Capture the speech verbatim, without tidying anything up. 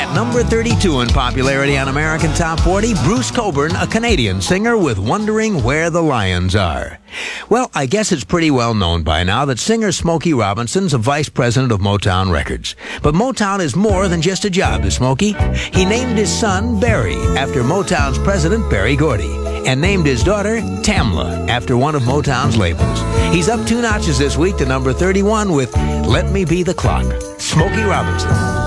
At number thirty-two in popularity on American Top forty, Bruce Cockburn, a Canadian singer with Wondering Where the Lions Are. Well, I guess it's pretty well known by now that singer Smokey Robinson's a vice president of Motown Records. But Motown is more than just a job to Smokey. He named his son Barry after Motown's president Berry Gordy, and named his daughter Tamla after one of Motown's labels. He's up two notches this week to number thirty-one with Let Me Be the Clock. Smokey Robinson.